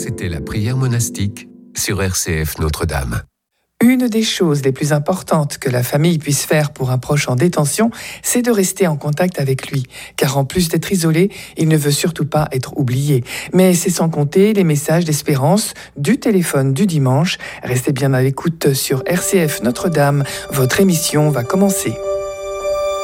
C'était la prière monastique sur RCF Notre-Dame. Une des choses les plus importantes que la famille puisse faire pour un proche en détention, c'est de rester en contact avec lui. Car en plus d'être isolé, il ne veut surtout pas être oublié. Mais c'est sans compter les messages d'espérance du téléphone du dimanche. Restez bien à l'écoute sur RCF Notre-Dame. Votre émission va commencer.